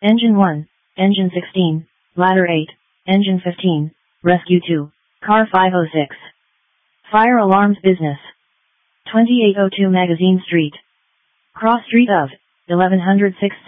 Engine 1, Engine 16, Ladder 8, Engine 15, Rescue 2, Car 506. Fire Alarms Business. 2802 Magazine Street. Cross Street of 1106